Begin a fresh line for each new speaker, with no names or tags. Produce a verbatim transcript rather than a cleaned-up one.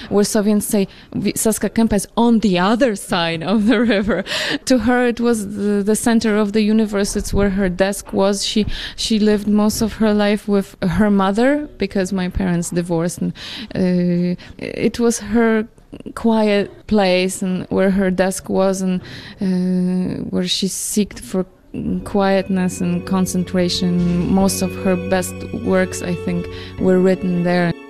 where Soviets say Saska Kępa is on the other side of the river. To her, it was the, the center of the universe. It's where her desk was. She she lived most of her life with her mother because my parents divorced, and uh, it was her quiet place and where her desk was, and uh, where she seeked for quietness and concentration. Most of her best works, I think, were written there.